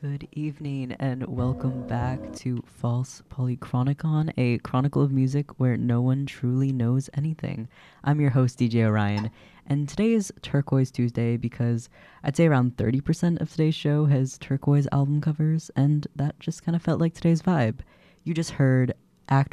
Good evening and welcome back to False Polychronicon, a chronicle of music where no one truly knows anything. I'm your host, DJ Orion, and today is Turquoise Tuesday because I'd say around 30% of today's show has turquoise album covers, and that just kind of felt like today's vibe. You just heard